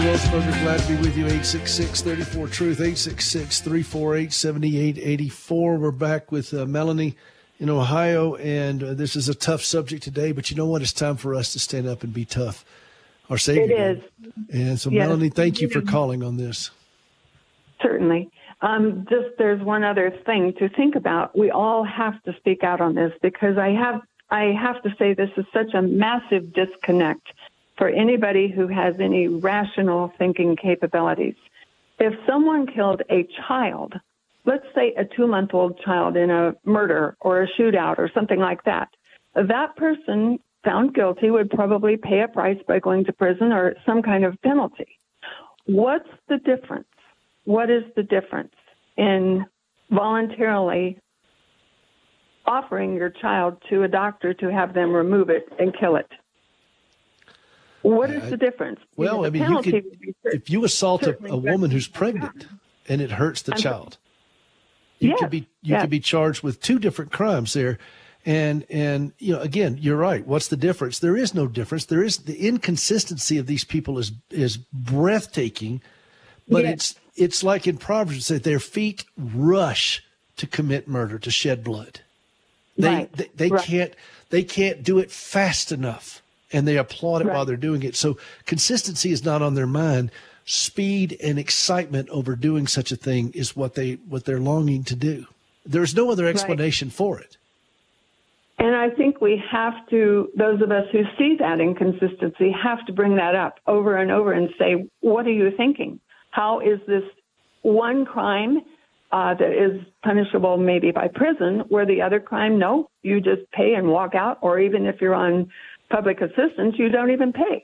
Rosberger, glad to be with you. 866-34-TRUTH, 866-348-7884. We're back with Melanie in Ohio, and this is a tough subject today, but you know what? It's time for us to stand up and be tough. Our Savior. It is. And so, yes. Melanie, thank you for calling on this. Certainly. There's one other thing to think about. We all have to speak out on this because I have to say this is such a massive disconnect for anybody who has any rational thinking capabilities. If someone killed a child, let's say a 2-month-old child in a murder or a shootout or something like that, that person found guilty would probably pay a price by going to prison or some kind of penalty. What's the difference? What is the difference in voluntarily offering your child to a doctor to have them remove it and kill it? What is the difference? Well, I mean, if you assault a woman who's pregnant and it hurts the child, you could be charged with 2 different crimes there. And you know, again, you're right. What's the difference? There is no difference. There is the inconsistency of these people is breathtaking, but it's like in Proverbs that their feet rush to commit murder, to shed blood. They can't do it fast enough. And they applaud it while they're doing it. So consistency is not on their mind. Speed and excitement over doing such a thing is what they're longing to do. There's no other explanation for it. And I think we have to, those of us who see that inconsistency, have to bring that up over and over and say, what are you thinking? How is this one crime that is punishable maybe by prison, where the other crime, no, you just pay and walk out, or even if you're on public assistance, you don't even pay.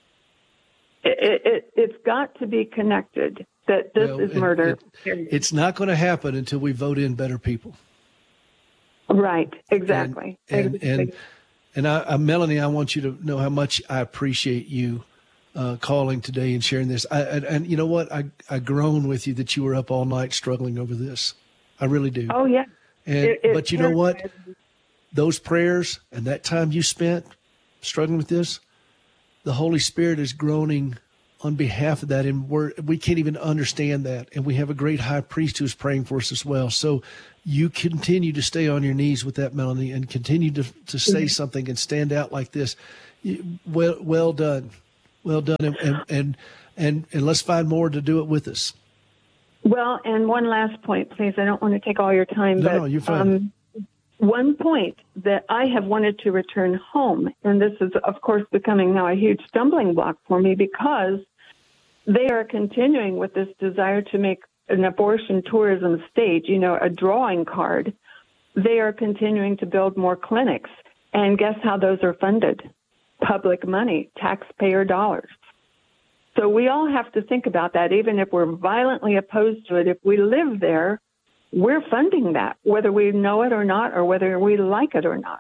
It's got to be connected that this is murder. It's not going to happen until we vote in better people. Right, exactly. And Melanie, I want you to know how much I appreciate you calling today and sharing this. And you know what? I groan with you that you were up all night struggling over this. I really do. Oh, yeah. But you know what? Those prayers and that time you spent struggling with this, the Holy Spirit is groaning on behalf of that, and we can't even understand that. And we have a great high priest who's praying for us as well. So you continue to stay on your knees with that, Melanie, and continue to say something and stand out like this. Well done. Well done. And let's find more to do it with us. Well, and one last point, please. I don't want to take all your time. No, you're fine. One point that I have wanted to return home, and this is, of course, becoming now a huge stumbling block for me because they are continuing with this desire to make an abortion tourism stage, a drawing card. They are continuing to build more clinics. And guess how those are funded? Public money, taxpayer dollars. So we all have to think about that, even if we're violently opposed to it. If we live there, we're funding that, whether we know it or not, or whether we like it or not.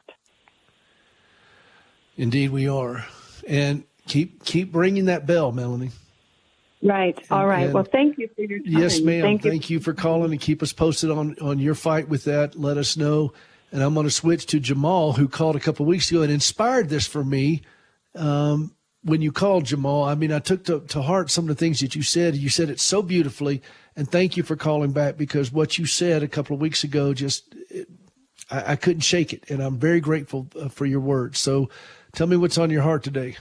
Indeed, we are. And keep ringing that bell, Melanie. Right. All right. Well, thank you for your time. Yes, ma'am. Thank you for calling, and keep us posted on your fight with that. Let us know. And I'm going to switch to Jamal, who called a couple of weeks ago and inspired this for me. When you called, Jamal, I mean, I took to heart some of the things that you said. You said it so beautifully. And thank you for calling back, because what you said a couple of weeks ago, I couldn't shake it. And I'm very grateful for your words. So tell me what's on your heart today.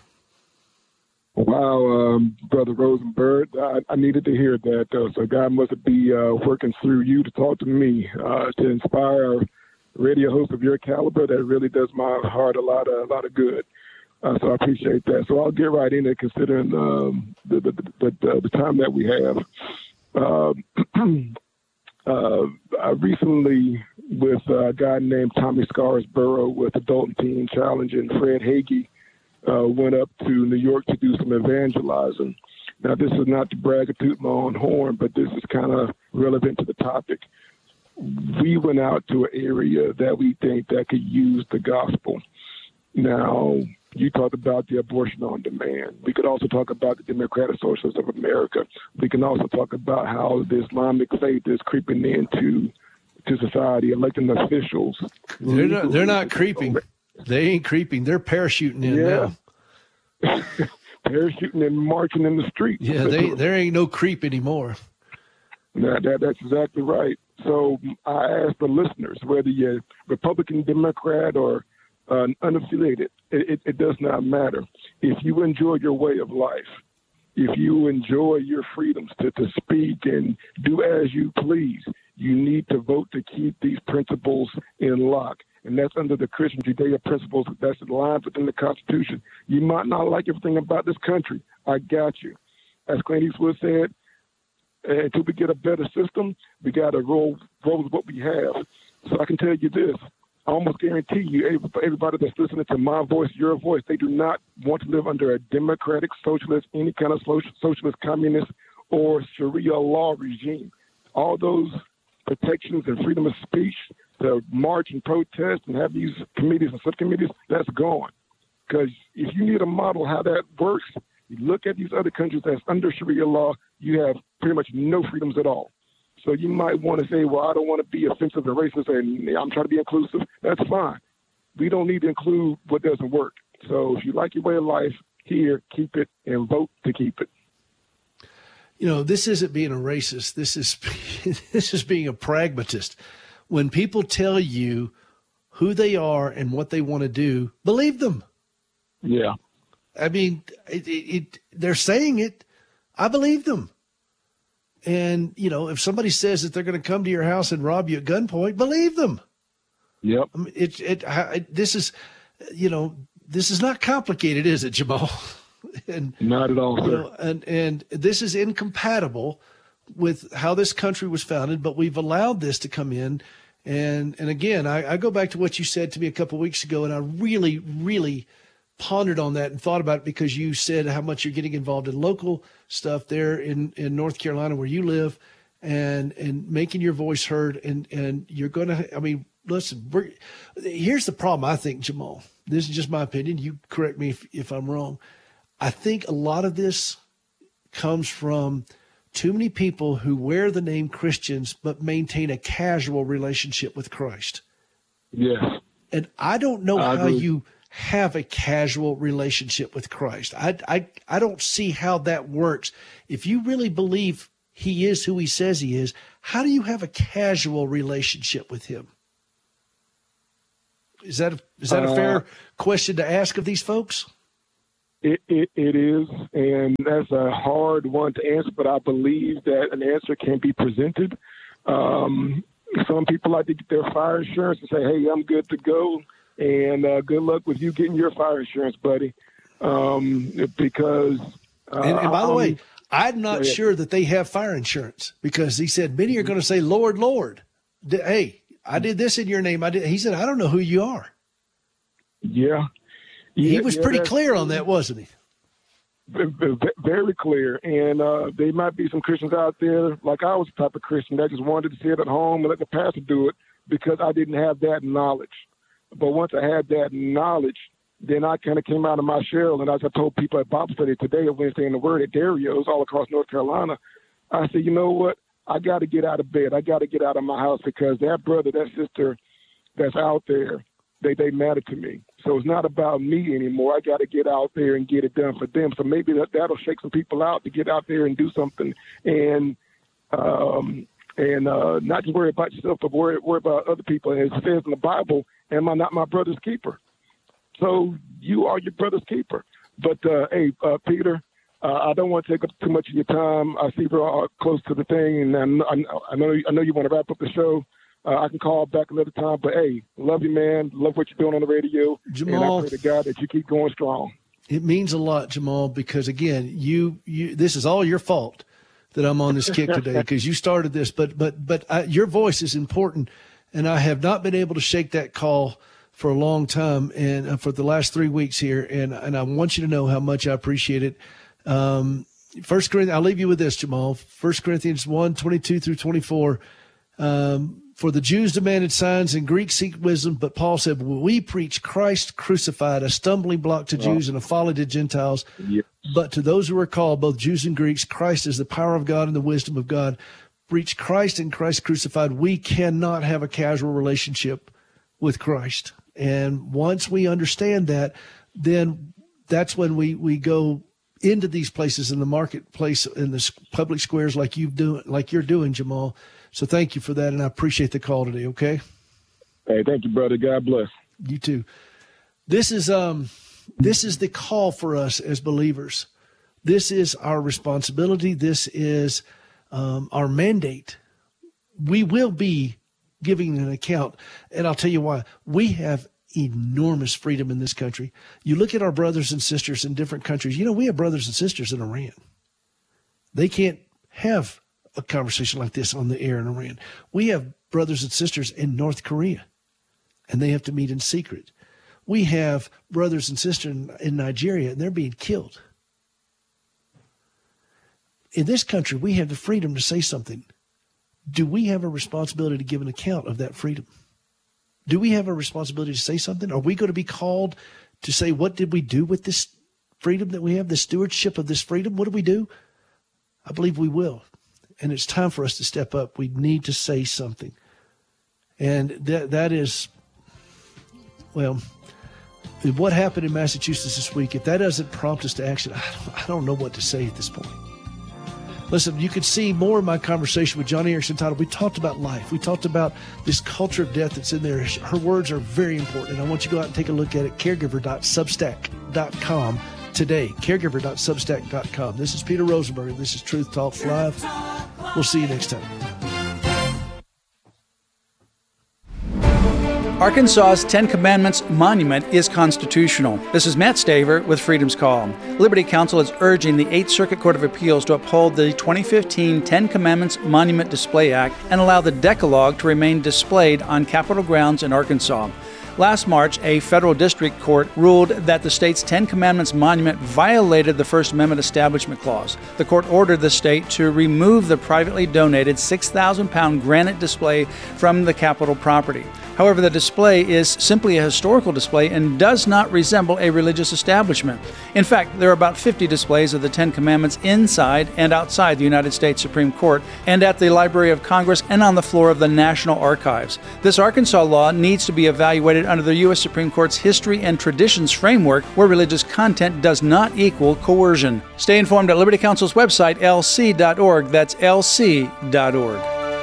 Wow, Brother Rosenberg, I needed to hear that. So God must be working through you to talk to me, to inspire a radio host of your caliber. That really does my heart a lot of good. So I appreciate that. So I'll get right in it, considering the time that we have. I recently, with a guy named Tommy Scarsborough with Adult and Teen Challenge, and Fred Hagee, went up to New York to do some evangelizing. Now, this is not to brag or toot my own horn, but this is kind of relevant to the topic. We went out to an area that we think that could use the gospel. Now, you talked about the abortion on demand. We could also talk about the Democratic Socialists of America. We can also talk about how the Islamic faith is creeping into society, electing officials. They're not creeping. They ain't creeping. They're parachuting in now. parachuting and marching in the streets. Yeah, there ain't no creep anymore. That's exactly right. So I ask the listeners, whether you're Republican, Democrat, or unaffiliated, it does not matter. If you enjoy your way of life, if you enjoy your freedoms to speak and do as you please, you need to vote to keep these principles in lock. And that's under the Christian Judea principles that's aligned within the Constitution. You might not like everything about this country. I got you. As Clint Eastwood said, until we get a better system, we got to roll with what we have. So I can tell you this. I almost guarantee you, everybody that's listening to my voice, your voice, they do not want to live under a democratic, socialist, any kind of socialist, communist, or Sharia law regime. All those protections and freedom of speech, to march and protest and have these committees and subcommittees, that's gone. Because if you need a model how that works, you look at these other countries that's under Sharia law, you have pretty much no freedoms at all. So you might want to say, well, I don't want to be offensive and racist, and I'm trying to be inclusive. That's fine. We don't need to include what doesn't work. So if you like your way of life here, keep it and vote to keep it. You know, this isn't being a racist. This is being a pragmatist. When people tell you who they are and what they want to do, believe them. Yeah. I mean, they're saying it. I believe them. And, you know, if somebody says that they're going to come to your house and rob you at gunpoint, believe them. Yep. I mean, this is, you know, this is not complicated, is it, Jamal? And not at all, sir. You know, and this is incompatible with how this country was founded, but we've allowed this to come in. And again, I go back to what you said to me a couple of weeks ago, and I really, really pondered on that and thought about it, because you said how much you're getting involved in local stuff there in North Carolina where you live, and making your voice heard. And you're going to, I mean, listen, here's the problem, I think, Jamal. This is just my opinion. You correct me if I'm wrong. I think a lot of this comes from too many people who wear the name Christians but maintain a casual relationship with Christ. Yes. And I don't know how you have a casual relationship with Christ. I don't see how that works. If you really believe he is who he says he is, how do you have a casual relationship with him? Is that a fair question to ask of these folks? It is, and that's a hard one to answer, but I believe that an answer can be presented. Some people like to get their fire insurance and say, hey, I'm good to go, and good luck with you getting your fire insurance, buddy. Because and by the way, I'm not sure that they have fire insurance, because he said many are going to say, Lord, Lord. Hey, I did this in your name. He said, I don't know who you are. Yeah. He was pretty clear on that, wasn't he? Very clear. And there might be some Christians out there, like I was the type of Christian that just wanted to sit at home and let the pastor do it because I didn't have that knowledge. But once I had that knowledge, then I kind of came out of my shell. And as I told people at Bible study today, Wednesday in the Word at Dario's all across North Carolina, I said, you know what? I got to get out of bed. I got to get out of my house, because that brother, that sister that's out there, they matter to me. So it's not about me anymore. I got to get out there and get it done for them. So maybe that'll shake some people out to get out there and do something, and not just worry about yourself, but worry about other people. And it says in the Bible, am I not my brother's keeper? So you are your brother's keeper. But, hey, Peter, I don't want to take up too much of your time. I see we're close to the thing, and I know you want to wrap up the show. I can call back another time, but hey, love you, man. Love what you're doing on the radio. Jamal, and I pray to God that you keep going strong. It means a lot, Jamal, because again, you this is all your fault that I'm on this kick today, because you started this, but your voice is important, and I have not been able to shake that call for a long time, and for the last 3 weeks here, and I want you to know how much I appreciate it. 1 Corinthians, I'll leave you with this, Jamal. 1 Corinthians 1:22-24. For the Jews demanded signs and Greeks seek wisdom, but Paul said, we preach Christ crucified, a stumbling block to Jews and a folly to Gentiles. Yes. But to those who are called, both Jews and Greeks, Christ is the power of God and the wisdom of God. Preach Christ and Christ crucified. We cannot have a casual relationship with Christ. And once we understand that, then that's when we go into these places in the marketplace, in the public squares like you're doing, Jamal. So thank you for that, and I appreciate the call today, okay? Hey, thank you, brother. God bless. You too. This is the call for us as believers. This is our responsibility. This is our mandate. We will be giving an account, and I'll tell you why. We have enormous freedom in this country. You look at our brothers and sisters in different countries. We have brothers and sisters in Iran. They can't have a conversation like this on the air in Iran. We have brothers and sisters in North Korea, and they have to meet in secret. We have brothers and sisters in Nigeria, and they're being killed. In this country, we have the freedom to say something. Do we have a responsibility to give an account of that freedom? Do we have a responsibility to say something? Are we going to be called to say, what did we do with this freedom that we have, the stewardship of this freedom? What do we do? I believe we will. And it's time for us to step up. We need to say something. And that is, well, what happened in Massachusetts this week, if that doesn't prompt us to action, I don't know what to say at this point. Listen, you can see more of my conversation with Joni Eareckson Tada. We talked about life. We talked about this culture of death that's in there. Her words are very important. I want you to go out and take a look at it, caregiver.substack.com today, caregiver.substack.com. This is Peter Rosenberg. This is Truth Talks Live. We'll see you next time. Arkansas's Ten Commandments Monument is constitutional. This is Matt Staver with Freedom's Call. Liberty Counsel is urging the 8th Circuit Court of Appeals to uphold the 2015 Ten Commandments Monument Display Act and allow the Decalogue to remain displayed on Capitol grounds in Arkansas. Last March, a federal district court ruled that the state's Ten Commandments monument violated the First Amendment Establishment Clause. The court ordered the state to remove the privately donated 6,000-pound granite display from the Capitol property. However, the display is simply a historical display and does not resemble a religious establishment. In fact, there are about 50 displays of the Ten Commandments inside and outside the United States Supreme Court and at the Library of Congress and on the floor of the National Archives. This Arkansas law needs to be evaluated under the U.S. Supreme Court's History and Traditions framework, where religious content does not equal coercion. Stay informed at Liberty Counsel's website, lc.org. That's lc.org.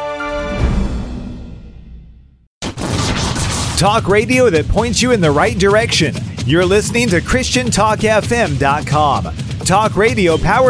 Talk radio that points you in the right direction. You're listening to ChristianTalkFM.com. Talk radio powered